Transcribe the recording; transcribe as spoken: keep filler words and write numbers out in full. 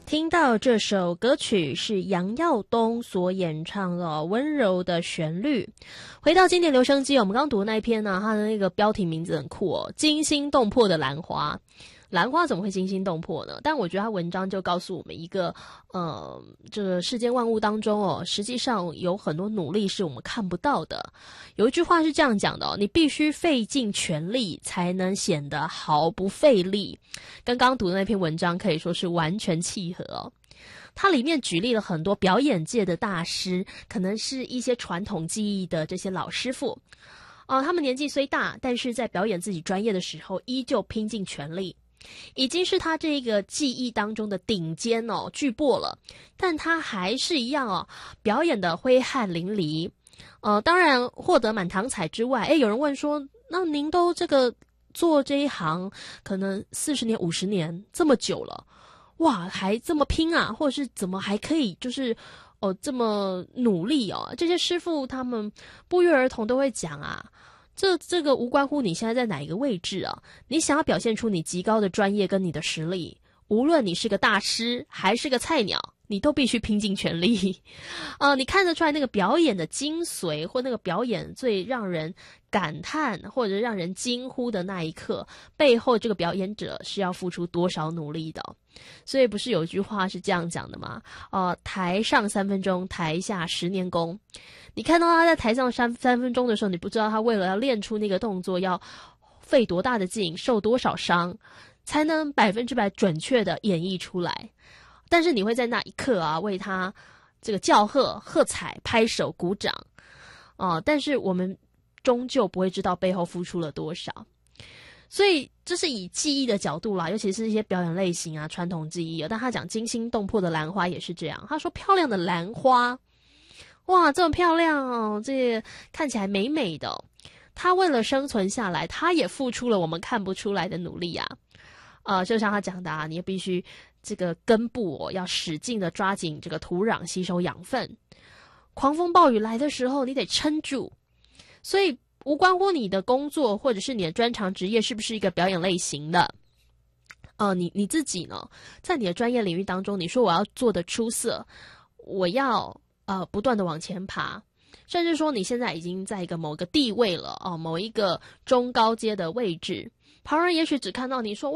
听到这首歌曲是杨耀东所演唱的《温柔的旋律》。回到经典留声机，我们刚读的那一篇呢，它的那个标题名字很酷哦，惊心动魄的兰花。兰花怎么会惊心动魄呢？但我觉得他文章就告诉我们一个，呃，这个世间万物当中哦，实际上有很多努力是我们看不到的。有一句话是这样讲的哦，你必须费尽全力才能显得毫不费力。跟刚刚读的那篇文章可以说是完全契合哦。它里面举例了很多表演界的大师，可能是一些传统技艺的这些老师傅。呃，他们年纪虽大，但是在表演自己专业的时候，依旧拼尽全力。已经是他这个技艺当中的顶尖哦，巨擘了，但他还是一样哦，表演的挥汗淋漓。呃，当然获得满堂彩之外，诶，有人问说，那您都这个做这一行可能四十年、五十年这么久了，哇，还这么拼啊，或者是怎么还可以就是哦这么努力哦？这些师傅他们不约而同都会讲啊。这这个无关乎你现在在哪一个位置啊，你想要表现出你极高的专业跟你的实力，无论你是个大师还是个菜鸟，你都必须拼尽全力。呃，你看得出来那个表演的精髓，或那个表演最让人感叹或者让人惊呼的那一刻，背后这个表演者是要付出多少努力的。所以不是有一句话是这样讲的吗？呃，台上三分钟，台下十年功。你看到他在台上三三分钟的时候，你不知道他为了要练出那个动作要费多大的劲，受多少伤，才能百分之百准确的演绎出来。但是你会在那一刻啊，为他这个叫喝、喝彩、拍手、鼓掌啊、呃！但是我们终究不会知道背后付出了多少。所以这是以技艺的角度啦，尤其是一些表演类型啊，传统技艺啊。但他讲惊心动魄的兰花也是这样，他说漂亮的兰花。哇，这么漂亮哦，这看起来美美的哦。他为了生存下来，他也付出了我们看不出来的努力啊。呃，就像他讲的啊，你也必须这个根部哦，要使劲的抓紧这个土壤，吸收养分。狂风暴雨来的时候，你得撑住。所以无关乎你的工作或者是你的专长职业是不是一个表演类型的。呃，你你自己呢，在你的专业领域当中，你说我要做的出色，我要。呃，不断的往前爬，甚至说你现在已经在一个某个地位了哦，某一个中高阶的位置，旁人也许只看到你说